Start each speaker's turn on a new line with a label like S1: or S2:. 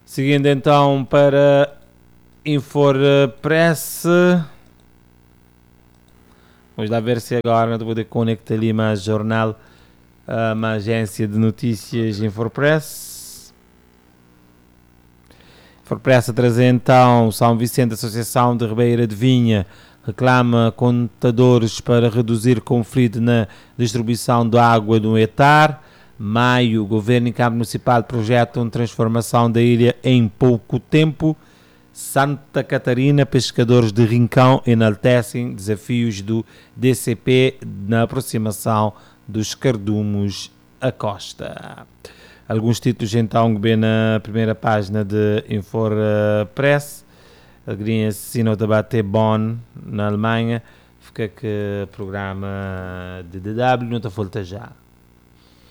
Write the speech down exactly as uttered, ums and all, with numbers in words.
S1: Seguindo então para InforPress. Vamos lá ver se agora não vou poder conectar ali mais jornal, uma agência de notícias InforPress. InforPress traz então São Vicente, Associação de Ribeira de Vinha, reclama contadores para reduzir conflito na distribuição de água no Etar. Maio, Governo e Câmara Municipal projetam transformação da ilha em pouco tempo. Santa Catarina, pescadores de Rincão enaltecem desafios do D C P na aproximação dos cardumos à costa. Alguns títulos então que vem na primeira página de InforPress. A Green assina o debate Bonn, na Alemanha. Fica que programa de D W, não te falta já.